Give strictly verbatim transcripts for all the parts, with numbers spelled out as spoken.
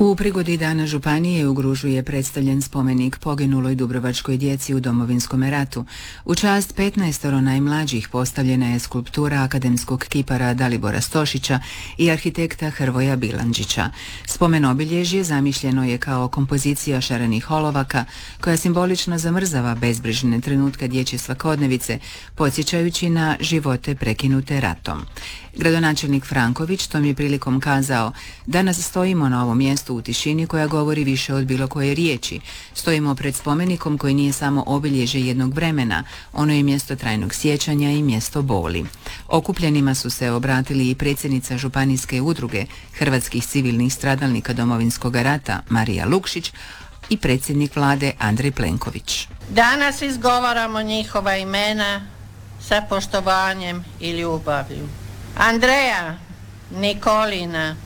U prigodi Dana Županije u Gružu je predstavljen spomenik poginuloj dubrovačkoj djeci u Domovinskom ratu. U čast petnaestoro najmlađih postavljena je skulptura akademskog kipara Dalibora Stošića i arhitekta Hrvoja Bilandžića. Spomen obilježje zamišljeno je kao kompozicija šarenih olovaka koja simbolično zamrzava bezbrižne trenutke dječje svakodnevice, podsjećajući na živote prekinute ratom. Gradonačelnik Franković tom je prilikom kazao: danas stojimo na ovom mjestu u tišini koja govori više od bilo koje riječi. Stojimo pred spomenikom koji nije samo obilježje jednog vremena, ono je mjesto trajnog sjećanja i mjesto boli. Okupljenima su se obratili i predsjednica Županijske udruge hrvatskih civilnih stradalnika Domovinskog rata Marija Lukšić i predsjednik vlade Andrej Plenković. Danas izgovaramo njihova imena sa poštovanjem i ljubavlju. Andreja, Nikolina,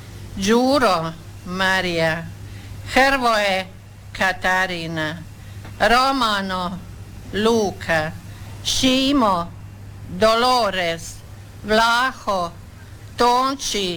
Đuro, Marija, Hrvoje, Katarina, Romano, Luka, Šimo, Dolores, Vlaho, Tonči,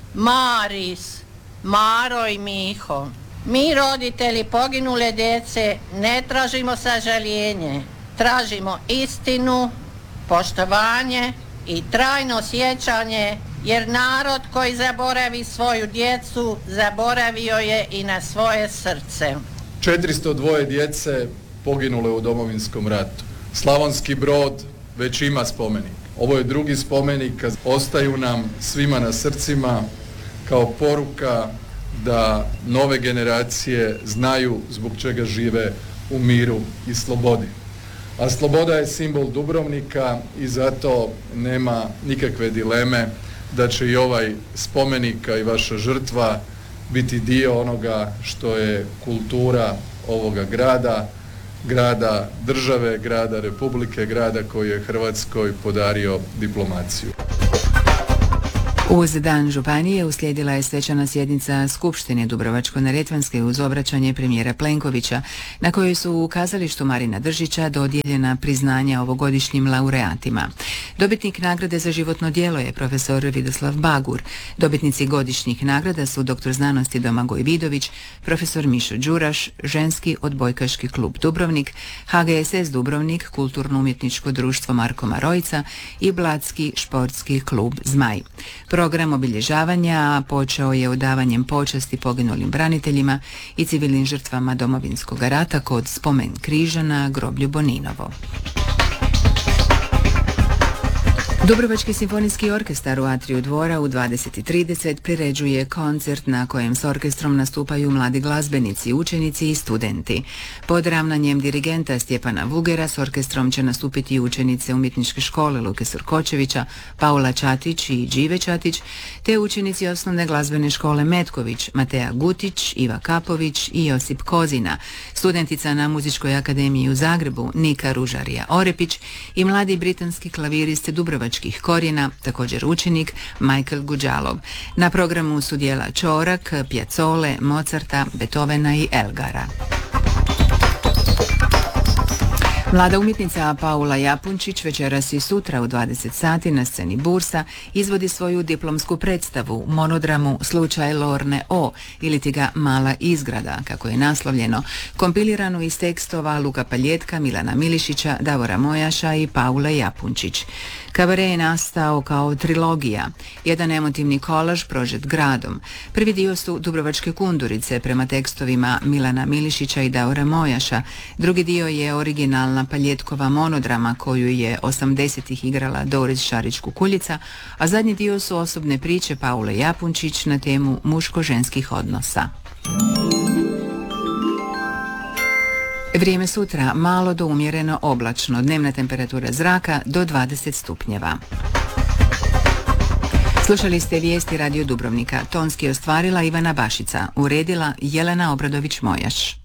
Maris, Maro i Miho. Mi, roditelji poginule djece, ne tražimo sažaljenje, tražimo istinu, poštovanje i trajno sjećanje, jer narod koji zaboravi svoju djecu, zaboravio je i na svoje srce. četiristo dva djece poginule u Domovinskom ratu. Slavonski Brod već ima spomenik. Ovo je drugi spomenik, ostaju nam svima na srcima kao poruka da nove generacije znaju zbog čega žive u miru i slobodi. A sloboda je simbol Dubrovnika i zato nema nikakve dileme da će i ovaj spomenik i vaša žrtva biti dio onoga što je kultura ovoga grada, grada države, grada Republike, grada koji je Hrvatskoj podario diplomaciju. Uz Dan Županije uslijedila je svečana sjednica Skupštine Dubrovačko-neretvanske uz obraćanje premijera Plenkovića, na kojoj su u kazalištu Marina Držića dodijeljena priznanja ovogodišnjim laureatima. Dobitnik nagrade za životno djelo je profesor Vidoslav Bagur. Dobitnici godišnjih nagrada su doktor znanosti Domagoj Vidović, profesor Mišo Đuraš, ženski odbojkaški klub Dubrovnik, H G S S Dubrovnik, kulturno-umjetničko društvo Marko Marojica i Blatski športski klub Zmaj. Program obilježavanja počeo je odavanjem počasti poginulim braniteljima i civilnim žrtvama Domovinskog rata kod spomen križa na groblju Boninovo. Dubrovački simfonijski orkestar u atriju dvora u dvadeset i trideset priređuje koncert na kojem s orkestrom nastupaju mladi glazbenici, učenici i studenti. Pod ravnanjem dirigenta Stjepana Vugera s orkestrom će nastupiti učenice umjetničke škole Luke Surkočevića, Paula Čatić i Đive Čatić, te učenici osnovne glazbene škole Metković, Mateja Gutić, Iva Kapović i Josip Kozina, studentica na Muzičkoj akademiji u Zagrebu Nika Ružarija Orepić i mladi britanski klavirist Dubrovačkih korijena, također učenik Michael Guđalov. Na programu su djela Čorak, Piazzole, Mozarta, Beethovena i Elgara. Mlada umjetnica Paula Japunčić večeras i sutra u dvadeset sati na sceni Bursa izvodi svoju diplomsku predstavu, monodramu Slučaj Lorne O ili ti ga Mala izgrada, kako je naslovljeno, kompiliranu iz tekstova Luka Paljetka, Milana Milišića, Davora Mojaša i Paule Japunčić. Kabare je nastao kao trilogija, jedan emotivni kolaž prožet gradom. Prvi dio su Dubrovačke kundurice prema tekstovima Milana Milišića i Davora Mojaša, drugi dio je originalna Paljetkova monodrama koju je osamdesetih igrala Doris Šarić-Kukuljica, a zadnji dio su osobne priče Paule Japunčić na temu muško-ženskih odnosa. Vrijeme sutra malo do umjereno oblačno, dnevna temperatura zraka do dvadeset stupnjeva. Slušali ste vijesti Radio Dubrovnika, tonski ostvarila Ivana Bašica, uredila Jelena Obradović-Mojaš.